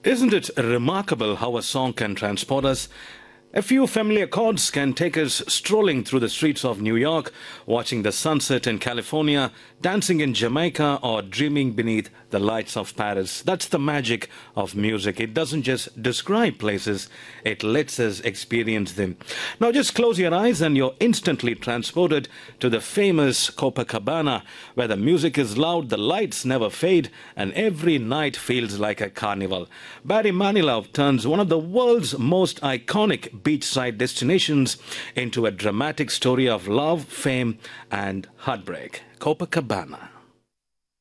Isn't it remarkable how a song can transport us? A few familiar chords can take us strolling through the streets of New York, watching the sunset in California, dancing in Jamaica, or dreaming beneath the lights of Paris. That's the magic of music. It doesn't just describe places, it lets us experience them. Now just close your eyes and you're instantly transported to the famous Copacabana, where the music is loud, the lights never fade, and every night feels like a carnival. Barry Manilow turns one of the world's most iconic beachside destinations into a dramatic story of love, fame, and heartbreak. Copacabana.